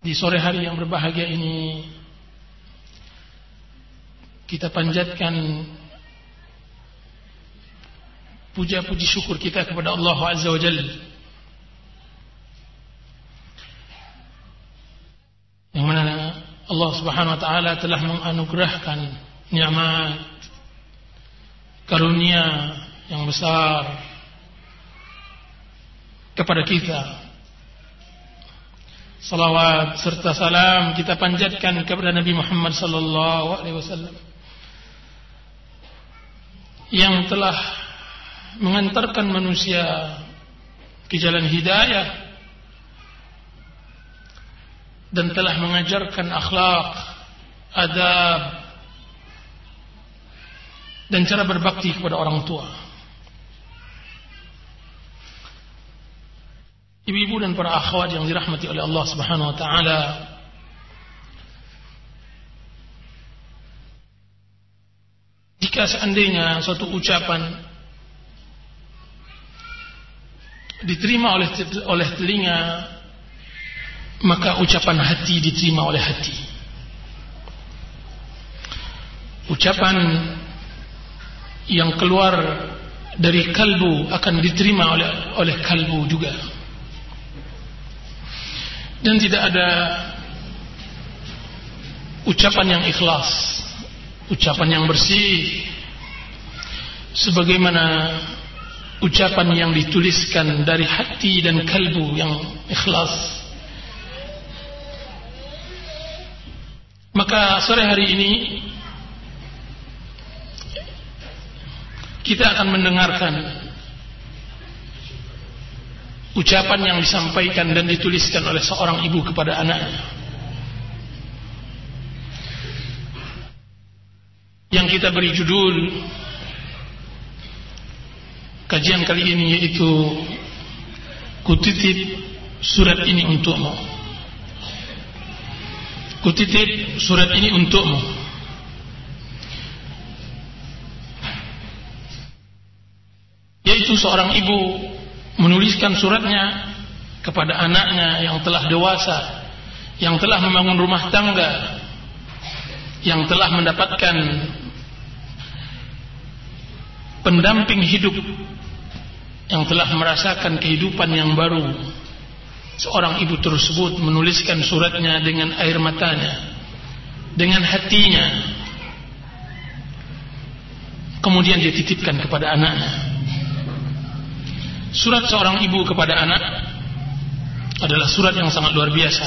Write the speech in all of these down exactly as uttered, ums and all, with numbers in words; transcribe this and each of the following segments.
Di sore hari yang berbahagia ini kita panjatkan puja-puji syukur kita kepada Allah Azza wa Jalla yang mana Allah Subhanahu wa taala telah menganugerahkan nikmat karunia yang besar kepada kita. Salawat serta salam kita panjatkan kepada Nabi Muhammad sallallahu alaihi wasallam yang telah mengantarkan manusia ke jalan hidayah dan telah mengajarkan akhlak, adab dan cara berbakti kepada orang tua. Ibu-ibu dan para akhwat yang dirahmati oleh Allah Subhanahu wa taala, jika seandainya suatu ucapan diterima oleh oleh telinga, maka ucapan hati diterima oleh hati. Ucapan yang keluar dari kalbu akan diterima oleh oleh kalbu juga. Dan tidak ada ucapan yang ikhlas, ucapan yang bersih sebagaimana ucapan yang dituliskan dari hati dan kalbu yang ikhlas. Maka sore hari ini kita akan mendengarkan ucapan yang disampaikan dan dituliskan oleh seorang ibu kepada anaknya, yang kita beri judul kajian kali ini, yaitu Kutitip surat ini untukmu. Kutitip surat ini untukmu. Yaitu seorang ibu menuliskan suratnya kepada anaknya yang telah dewasa, yang telah membangun rumah tangga, yang telah mendapatkan pendamping hidup, yang telah merasakan kehidupan yang baru. Seorang ibu tersebut menuliskan suratnya dengan air matanya, dengan hatinya, kemudian dia titipkan kepada anaknya. Surat seorang ibu kepada anak adalah surat yang sangat luar biasa.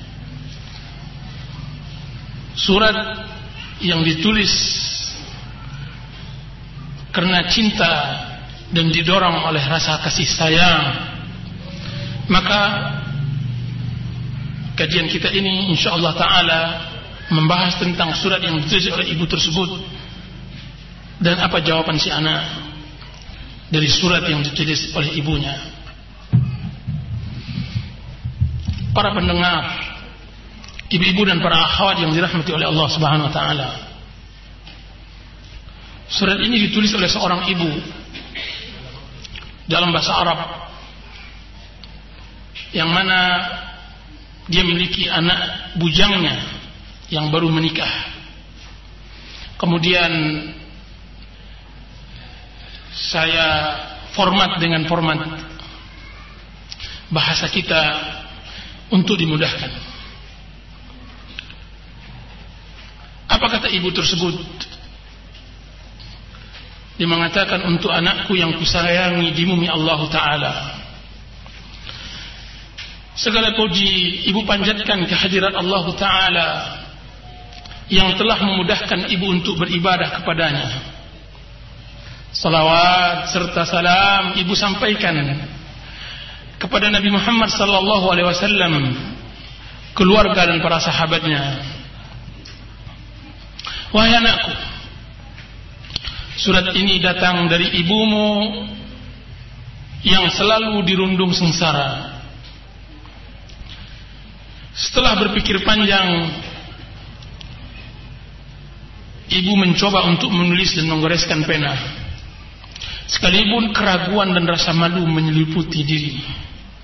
Surat yang ditulis karena cinta dan didorong oleh rasa kasih sayang. Maka kajian kita ini insyaallah taala membahas tentang surat yang ditulis oleh ibu tersebut dan apa jawaban si anak dari surat yang ditulis oleh ibunya. Para pendengar, ibu-ibu dan para akhwat yang dirahmati oleh Allah Subhanahu wa taala, surat ini ditulis oleh seorang ibu dalam bahasa Arab, yang mana dia memiliki anak bujangnya yang baru menikah. Kemudian saya format dengan format bahasa kita untuk dimudahkan. Apa kata ibu tersebut? Dia mengatakan, untuk anakku yang kusayangi di bumi Allah Ta'ala, segala puji ibu panjatkan kehadirat Allah Ta'ala yang telah memudahkan ibu untuk beribadah kepadanya. Salawat serta salam ibu sampaikan kepada Nabi Muhammad sallallahu alaihi wasallam, keluarga dan para sahabatnya. Wahai anakku, surat ini datang dari ibumu yang selalu dirundung sengsara. Setelah berpikir panjang, ibu mencoba untuk menulis dan menggoreskan pena, sekalipun keraguan dan rasa malu menyeliputi diri.